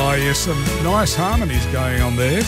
Oh, yes, some nice harmonies going on there.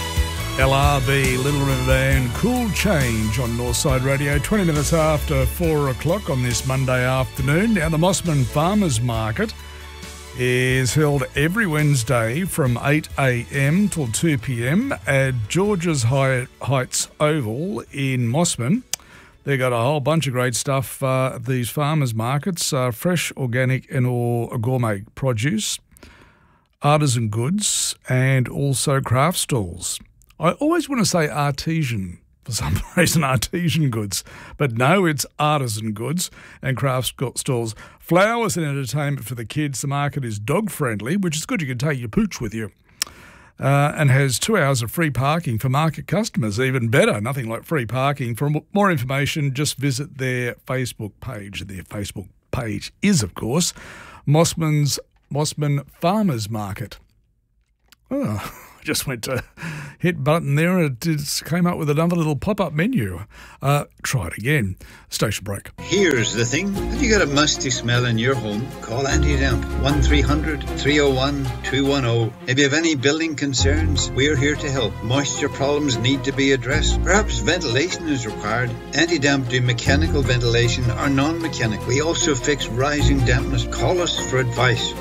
LRB, Little River Band, Cool Change on Northside Radio, 20 minutes after 4 o'clock on this Monday afternoon. Now, the Mossman Farmers Market is held every Wednesday from 8 a.m. till 2 p.m. at George's Heights Oval in Mossman. They've got a whole bunch of great stuff at these farmers markets, fresh, organic and or gourmet produce, artisan goods and also craft stalls. I always want to say artesian, for some reason, artesian goods. But no, it's artisan goods and craft stalls. Flowers and entertainment for the kids. The market is dog-friendly, which is good. You can take your pooch with you. And has 2 hours of free parking for market customers. Even better, nothing like free parking. For more information, just visit their Facebook page. Their Facebook page is, of course, Mossman Farmers Market. Oh, I just went to hit button there and it just came up with another little pop-up menu. Try it again. Station break. Here's the thing. Have you got a musty smell in your home? Call Anti-Damp. 1300-301-210. If you have any building concerns, we're here to help. Moisture problems need to be addressed. Perhaps ventilation is required. Anti-Damp do mechanical ventilation or non-mechanical. We also fix rising dampness. Call us for advice.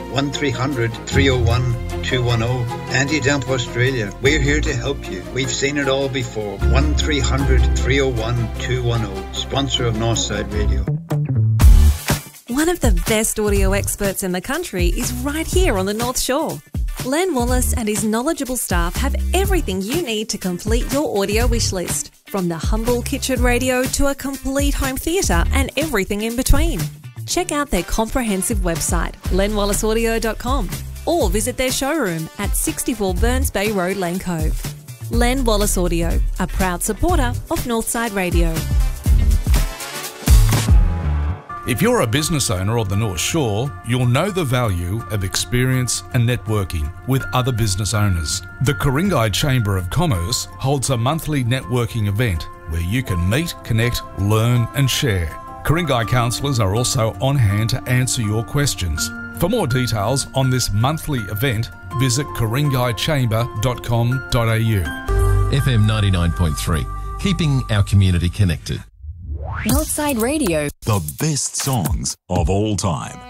1300-301-210. Anti-Damp Australia. We're here to help you. We've seen it all before. 1300-301-210. Sponsor of Northside Radio. One of the best audio experts in the country is right here on the North Shore. Len Wallace and his knowledgeable staff have everything you need to complete your audio wish list, from the humble kitchen radio to a complete home theatre and everything in between. Check out their comprehensive website, lenwallaceaudio.com, or visit their showroom at 64 Burns Bay Road, Lane Cove. Len Wallace Audio, a proud supporter of Northside Radio. If you're a business owner of the North Shore, you'll know the value of experience and networking with other business owners. The Ku-ring-gai Chamber of Commerce holds a monthly networking event where you can meet, connect, learn and share. Ku-ring-gai counsellors are also on hand to answer your questions. For more details on this monthly event, visit ku-ring-gai-chamber.com.au. FM 99.3, keeping our community connected. Northside Radio. The best songs of all time.